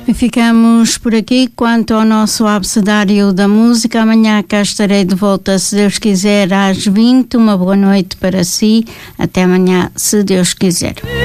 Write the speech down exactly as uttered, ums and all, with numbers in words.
E ficamos por aqui quanto ao nosso abecedário da música. Amanhã cá estarei de volta, se Deus quiser, às vinte. Uma boa noite para si. Até amanhã, se Deus quiser.